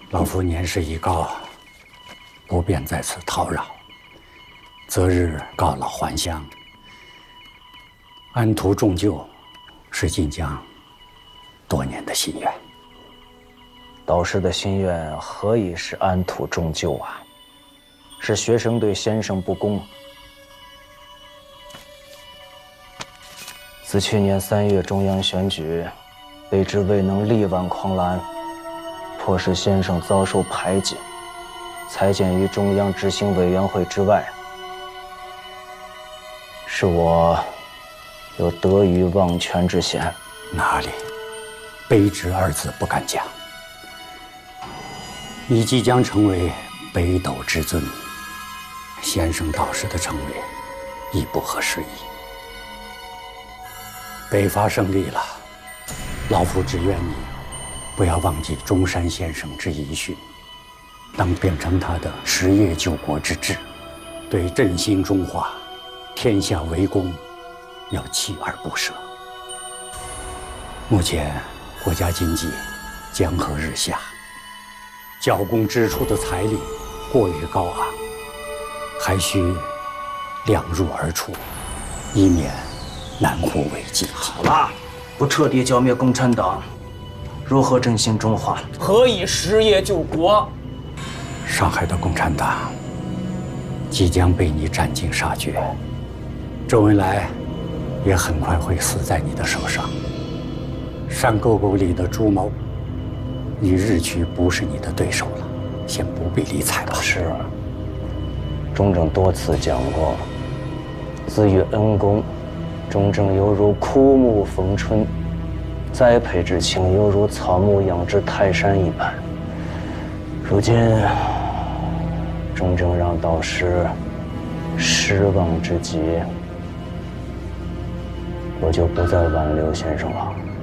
老夫年事已高，不便在此叨扰，择日告老还乡。安图重就，是晋江多年的心愿。 导师的心愿何以是安土重就啊？是学生对先生不公。自去年3月中央选举，卑职未能力挽狂澜，迫使先生遭受排挤，裁减于中央执行委员会之外。是我有德于忘权之嫌。 哪里，卑职二字不敢讲。你即将成为北斗之尊，先生导师的称谓亦不合时宜。北伐胜利了，老夫只愿你不要忘记中山先生之遗训，当秉承他的实业救国之志，对振兴中华、天下为公，要锲而不舍。目前国家经济江河日下，教工支出的财力过于高昂，还需量入而出，以免难乎为继。 好了，不彻底剿灭共产党，如何振兴中华？何以实业救国？ 上海的共产党即将被你斩尽杀绝，周恩来也很快会死在你的手上。山沟沟里的朱某与日趋不是你的对手了，先不必理睬吧。 是，中正多次讲过，自与恩公，中正犹如枯木逢春，栽培之情犹如草木养之泰山一般。如今，中正让导师失望之极，我就不再挽留先生了。